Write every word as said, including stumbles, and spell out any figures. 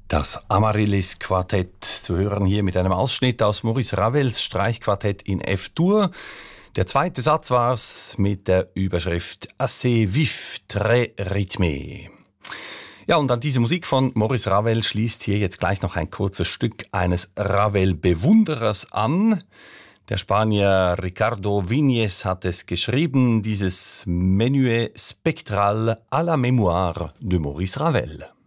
Das Amaryllis-Quartett zu hören hier mit einem Ausschnitt aus Maurice Ravels Streichquartett in F-Dur. Der zweite Satz war's mit der Überschrift Assez vif, très rythmé. Ja, und an diese Musik von Maurice Ravel schließt hier jetzt gleich noch ein kurzes Stück eines Ravel-Bewunderers an. Der Spanier Ricardo Viñes hat es geschrieben, dieses Menuet spectral à la mémoire de Maurice Ravel.